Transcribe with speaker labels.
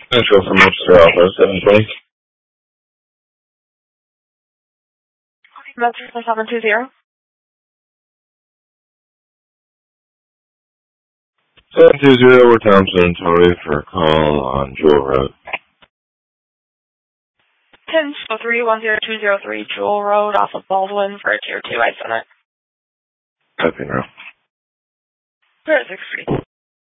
Speaker 1: Central from Upster Alpha 720.
Speaker 2: That's 720.
Speaker 1: 720, we're Thompson and Tori for a call on Jewel Road.
Speaker 2: 10-3-10203 Jewel Road off of Baldwin for a Tier 2 ice on it.
Speaker 1: Typing now.
Speaker 2: 063.